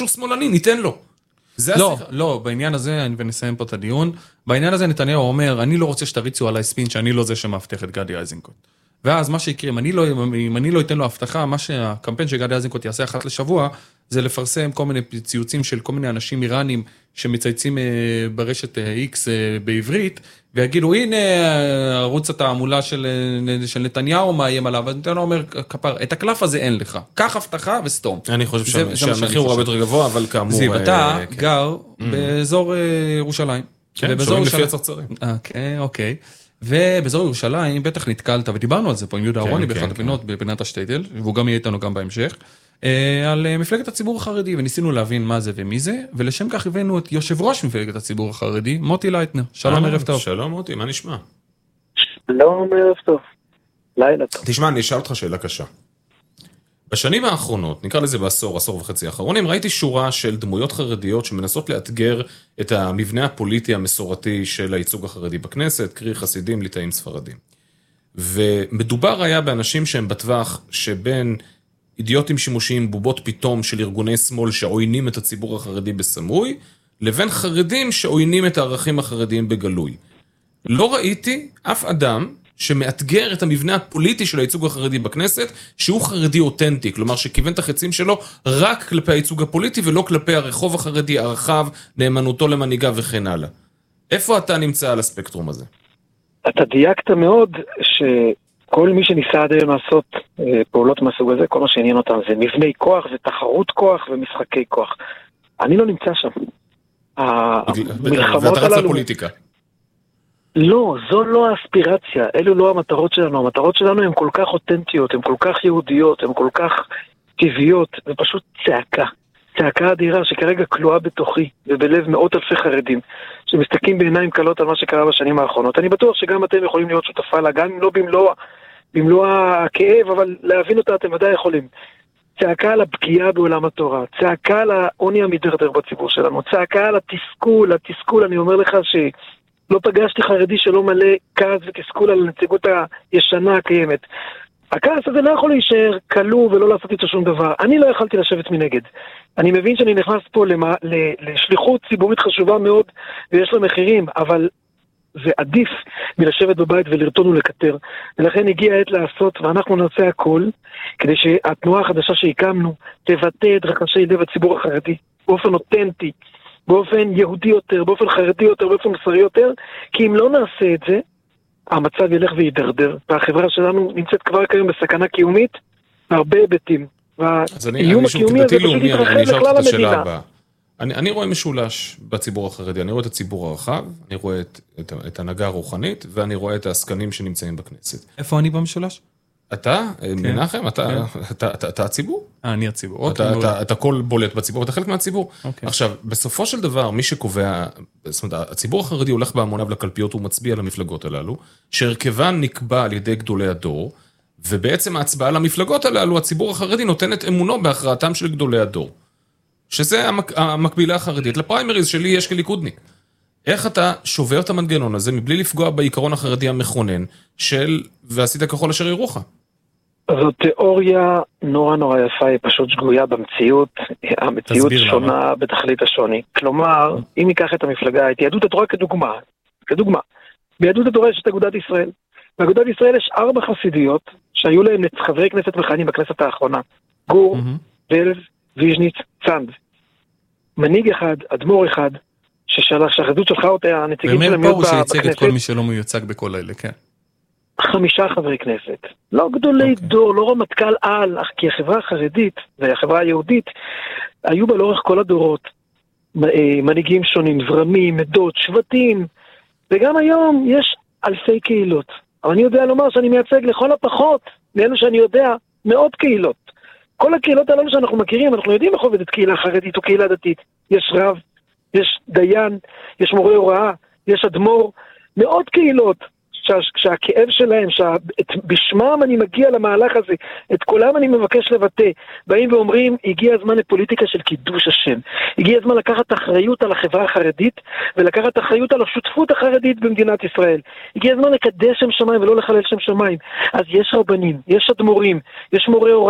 שהוא שמאלני, ניתן לו. לא, בעניין הזה, ונסיים פה את הדיון, בעניין הזה נתניהו אומר, אני לא רוצה שתריצו עליי ספין, שאני לא זה שמאבטח את גדי איזנקוט. ואז מה שיקרה, אם אני לא אתן לו הבטחה, מה שהקמפיין של גדי איזנקוט יעשה אחת לשבוע, זה לפרסם כל מיני ציוצים של כל מיני אנשים איראנים, שמצייצים ברשת X בעברית, ויגידו, הנה ערוץ התעמולה של נתניהו מאיים עליו, אז נתניהו אומר, כפר, את הקלף הזה אין לך, קח הבטחה וסתום. אני חושב שהמחיר הוא הרבה יותר גבוה, אבל כאמור... זיו, אתה גר באזור ירושלים. כן, שומעים לפי הצרצרים. אוקיי. ובאזור ירושלים בטח נתקלת, ודיברנו על זה פה עם יהודה אהרוני באחת הפינות, בפינת השטייטל, והוא גם יהיה איתנו גם בהמשך, על מפלגת הציבור החרדי, וניסינו להבין מה זה ומי זה, ולשם כך הבאנו את יושב ראש מפלגת הציבור החרדי, מוטי לייטנר. שלום, ערב טוב. שלום מוטי, מה נשמע? שלום, ערב טוב. לילה טוב. תשמע, אני אשאל אותך שאלה קשה. בשנים האחרונות, נקרא לזה בעשור, עשור וחצי האחרונים, ראיתי שורה של דמויות חרדיות שמנסות לאתגר את המבנה הפוליטי המסורתי של הייצוג החרדי בכנסת, קרי חסידים, ליטאים, ספרדים. ומדובר היה באנשים שהם בטווח שבין אידיוטים שימושיים, בובות פתאום של ארגוני שמאל שעוינים את הציבור החרדי בסמוי, לבין חרדים שעוינים את הערכים החרדיים בגלוי. לא ראיתי אף אדם שמאתגר את המבנה הפוליטי של הייצוג החרדי בכנסת, שהוא חרדי אותנטי, כלומר שכיוון את החצים שלו רק כלפי הייצוג הפוליטי, ולא כלפי הרחוב החרדי, הרחב, נאמנותו למנהיגה וכן הלאה. איפה אתה נמצא על הספקטרום הזה? אתה דייקת מאוד שכל מי שניסה עד היום לעשות פעולות מהסוג הזה, כל מה שעניין אותם זה מבני כוח, זה תחרות כוח ומשחקי כוח. אני לא נמצא שם. ואתה רץ לפוליטיקה. לא, זו לא האספירציה, אלו לא המטרות שלנו. המטרות שלנו הן כל כך אותנטיות, הן כל כך יהודיות, הן כל כך טבעיות, זה פשוט צעקה. צעקה אדירה שכרגע כלואה בתוכי ובלב מאות אלפי חרדים שמסתכלים בעיניים קלות על מה שקרה בשנים האחרונות. אני בטוח שגם אתם יכולים להיות שותפה לה, גם אם לא במלוא הכאב, אבל להבין אותה אתם ודאי יכולים. צעקה על הפגיעה בעולם התורה, צעקה על העוני המדרדר בציבור שלנו, צעקה על התסכול, אני אומר לך לא פגשתי חרדי שלא מלא כעס ותסכול על הנציגות הישנה הקיימת. הכעס הזה לא יכול להישאר כלוא ולא לעשות איתו שום דבר. אני לא יכלתי לשבת מנגד. אני מבין שאני נכנס פה לשליחות ציבורית חשובה מאוד, ויש לה מחירים, אבל זה עדיף מלשבת בבית ולרטון ולקטר. ולכן הגיע העת לעשות, ואנחנו נעשה הכל, כדי שהתנועה החדשה שהקמנו תבטא את רחשי לב הציבור החרדי, באופן אותנטי, באופן יהודי יותר, באופן חרדי יותר, באופן מוסרי יותר, כי אם לא נעשה את זה, המצב ילך וידרדר, והחברה שלנו נמצאת כבר כיום בסכנה קיומית, הרבה היבטים. אז אני שוב, כדתי לאומי, אני אשאל את השאלה הבאה. אני רואה משולש בציבור החרדי, אני רואה את הציבור הרחב, אני רואה את הנהגה הרוחנית, ואני רואה את העסקנים שנמצאים בכנסת. איפה אני במשולש? אתה, מנחם, אתה הציבור? אני הציבור. אתה כל בולט בציבור, אתה חלק מהציבור. עכשיו, בסופו של דבר, מי שקובע, זאת אומרת, הציבור החרדי הולך בהמוניו לקלפיות, הוא מצביע למפלגות הללו, שהרכבן נקבע על ידי גדולי הדור, ובעצם ההצבעה למפלגות הללו, הציבור החרדי נותן את אמונו בהכרעתם של גדולי הדור. שזה המקבילה החרדית לפריימריז שלי יש כליכודניק. איך אתה שובר את המנגנון הזה מבלי לפגוע בעיקרון החרדי המכונן של ועשית ככל אשר ירוחך? זו תיאוריה נורא יפה, היא פשוט שגויה במציאות. המציאות שונה בתכלית השוני. כלומר, אם ניקח את המפלגה, את יהדות התורה כדוגמה. ביהדות התורה יש את אגודת ישראל. באגודת ישראל יש 4 חסידיות שהיו להם חברי כנסת מכהנים בכנסת האחרונה. גור, ולב, ויז'ניץ, צנד. מנהיג אחד, אדמו"ר אחד, שהחסידות שלחה אותה, הנציגים שלהם ומאיר פרוש שייצג את כל מי שלא מיוצג בכל אלה, כן. 5 חברי כנסת. לא גדולי דור, לא רמטכ"ל על, כי החברה החרדית והחברה היהודית היו בה לאורך כל הדורות מנהיגים שונים, זרמים, עדות, שבטים, וגם היום יש אלפי קהילות. אבל אני יודע לומר שאני מייצג לכל הפחות, מאלו שאני יודע, מאות קהילות. כל הקהילות הללו שאנחנו מכירים, אנחנו יודעים איך עובדת קהילה חרדית או קהילה דתית. יש רב, יש דיין, יש מורה הוראה, יש אדמו"ר, מאות קהילות שהכאב שלהם, בשמם אני מגיע למהלך הזה, את כולם אני מבקש לבטא, באים ואומרים, הגיע הזמן לפוליטיקה של קידוש השם, הגיע הזמן לקחת אחריות על החברה החרדית, ולקחת אחריות על השותפות החרדית במדינת ישראל, הגיע הזמן לקדש שם שמיים ולא לחלל שם שמיים. אז יש רבנים, יש אדמו"רים, יש מורה הוראה,